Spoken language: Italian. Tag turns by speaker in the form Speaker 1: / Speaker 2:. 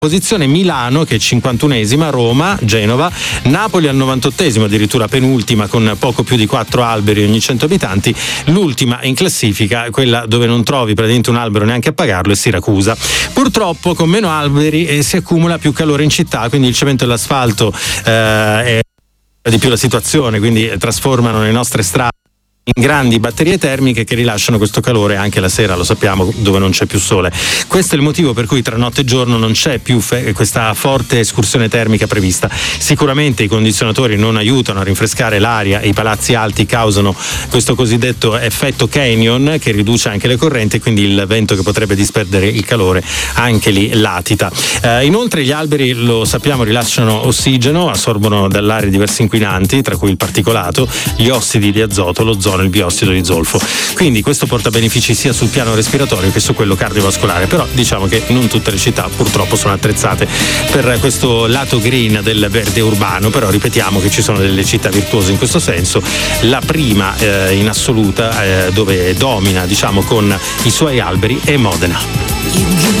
Speaker 1: posizione Milano che è 51esima, Roma, Genova, Napoli al 98esimo, addirittura penultima con poco più di 4 alberi ogni 100 abitanti. L'ultima in classifica, quella dove non trovi praticamente un albero neanche a pagarlo, è Siracusa. Purtroppo con meno alberi si accumula più calore in città, quindi il cemento e l'asfalto è di più la situazione, quindi trasformano le nostre strade in grandi batterie termiche che rilasciano questo calore anche la sera, lo sappiamo, dove non c'è più sole. Questo è il motivo per cui tra notte e giorno non c'è più questa forte escursione termica prevista. Sicuramente i condizionatori non aiutano a rinfrescare l'aria e i palazzi alti causano questo cosiddetto effetto canyon che riduce anche le correnti, quindi il vento che potrebbe disperdere il calore anche lì latita. Inoltre gli alberi, lo sappiamo, rilasciano ossigeno, assorbono dall'aria diversi inquinanti, tra cui il particolato, gli ossidi di azoto, l'ozono, il biossido di zolfo. Quindi questo porta benefici sia sul piano respiratorio che su quello cardiovascolare, però diciamo che non tutte le città purtroppo sono attrezzate per questo lato green del verde urbano, però ripetiamo che ci sono delle città virtuose in questo senso. La prima in assoluta dove domina, diciamo, con i suoi alberi è Modena.